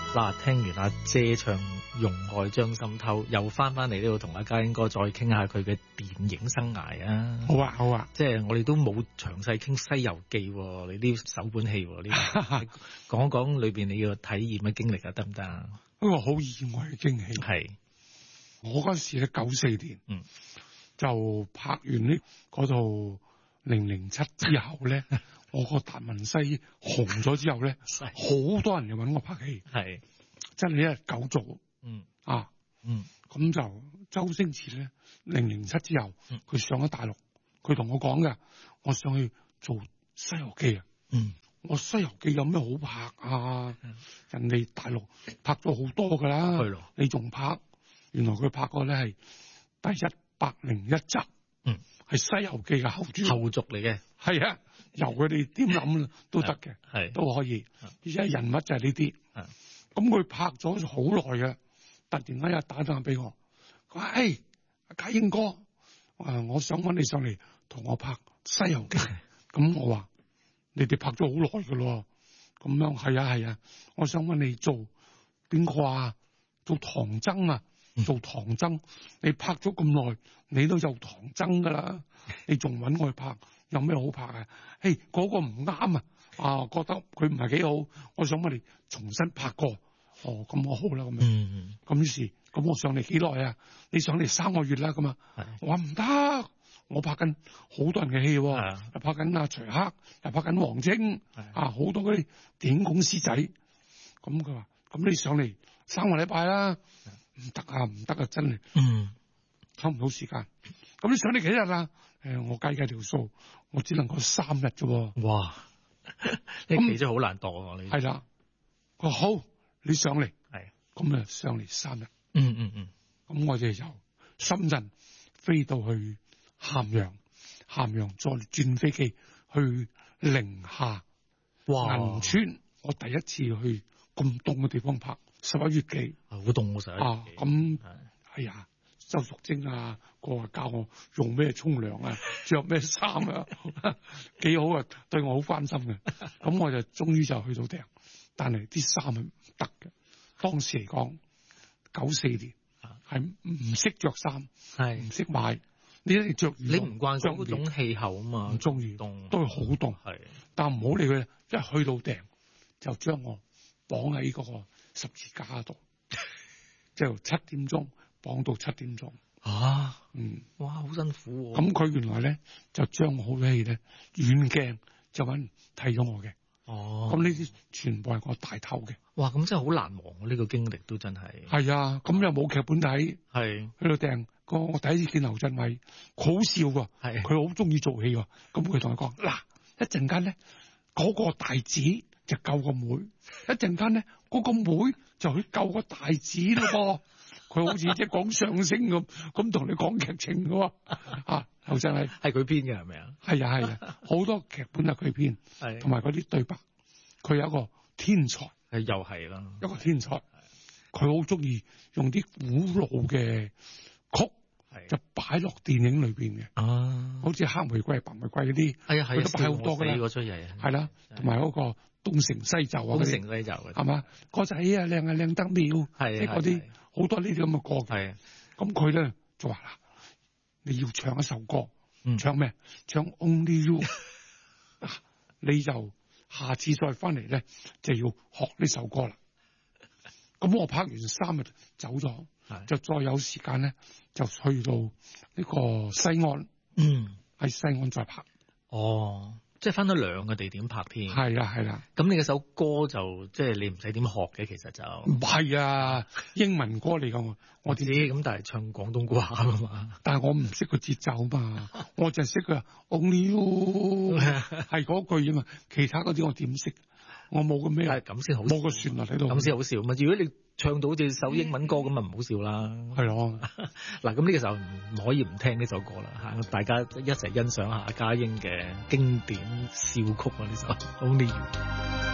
嗱，聽完阿姐唱《容外將心偷》，又翻嚟呢度同阿嘉英哥再傾下佢嘅電影生涯啊！ 好啊，好啊， 即係我哋都冇詳細傾《西遊記》，你啲首本戲呢？講一講裏邊你嘅體驗嘅經歷啊，得唔得啊？ 一個好意外嘅驚喜。 係我嗰時咧94年，就拍完呢嗰套007之後咧，我個達文西紅咗之後咧，好多人就揾我拍戲，係真係一日9做，咁就周星馳咧007之後，佢上咗大陸，佢同我講嘅，我上去做《西遊記》啊，我《西遊記》有咩好拍啊？人哋大陸拍咗好多噶啦，你仲拍？原來佢拍過咧係第101集，係《西遊記》嘅後續嚟嘅，係啊，由佢哋點諗都得嘅，係都可以，而且人物就係呢啲，咁佢拍咗好耐嘅，突然間又打電話俾我，佢話：誒，嘉英哥，我想揾你上嚟同我拍《西遊記》，咁我話你哋拍咗好耐噶咯，咁樣係啊，我想揾你做邊個啊？做唐僧啊？做唐僧，你拍咗咁耐，你都有唐僧噶啦，你仲揾我去拍，有咩好拍啊？嗰個唔啱啊！覺得佢唔係幾好，我想我哋重新拍過。咁我好啦，咁樣，咁於是，咁我上嚟幾耐啊？你上嚟3個月啦，咁啊，我話唔得，我拍緊好多人嘅戲，又拍緊阿徐克，又拍緊王晶，好多嗰啲電影公司仔，咁佢話，咁你上嚟3個禮拜啦。唔得啊，真係，抽唔到時間。咁你上嚟幾日啊？我計條數，我只能夠3日啫。哇！ 你企咗好難度啊！你係啦，佢話好，你上嚟，係咁啊，上嚟3日。咁我哋由深圳飛到去咸陽，咸陽再轉飛機去寧夏銀川。我第一次去咁凍嘅地方拍。11月幾，好凍喎11月幾。咁係啊，周淑貞啊，個教我用咩沖涼啊，着咩衫啊，幾好啊，對我好關心嘅。咁我就終於就去到訂，但係啲衫係唔得嘅。當時嚟講，94年係唔識着衫，係唔識買。你一定着羽絨，你唔慣嗰種氣候啊嘛，唔中意凍，都係好凍。係，但唔好理佢，一去到訂就將我綁喺嗰個十字架度，即係7點鐘綁到7點鐘。哇，好辛苦。咁佢原來咧就將好多戲咧遠鏡就揾睇咗我嘅。咁呢啲全部係我大偷嘅。哇，咁真係好難忘呢個經歷都真係。係啊，咁又冇劇本睇，係喺度訂。我第一次見劉鎮偉，好笑噶，係佢好中意做戲噶。咁佢同我講：嗱，一陣間咧嗰個大子就救個妹，一陣間咧嗰個妹就去救個大子咯噃。佢好似即係講相聲咁同你講劇情噶喎。劉鎮偉係佢編嘅係咪啊？係啊，好多劇本係佢編，同埋嗰啲對白，佢有一個天才，又係啦，一個天才。佢好中意用啲古老嘅曲，就擺落電影裏邊嘅，好似黑玫瑰、白玫瑰嗰啲，佢都擺好多噶啦。係啦，同埋嗰個東成西就啊，東成西就係嘛，歌仔啊靚啊靚得妙，即係嗰啲好多呢啲咁嘅歌嘅。咁佢咧就話啦，你要唱一首歌，唱咩？唱 Only You， 你就下次再翻嚟咧就要學呢首歌啦。咁我拍完3日走咗，就再有時間咧，就去到呢個西安，喺西安再拍。即係翻咗2個地點拍添。係啦。咁你嘅首歌就即係你唔使點學嘅，其實就唔係啊，英文歌嚟噶。我知，咁但係唱廣東話噶嘛。但係我唔識個節奏嘛，我就識個 Only You 係嗰句啊嘛，其他嗰啲我點識？我冇個咩，咁先好，冇個旋律喺度，咁先好笑嘛。如果你唱到好似首英文歌咁啊，唔好笑啦。係咯，嗱，咁呢個時候唔可以唔聽呢首歌啦吓，大家一齊欣賞下嘉英嘅經典笑曲啊，呢首《Only You》。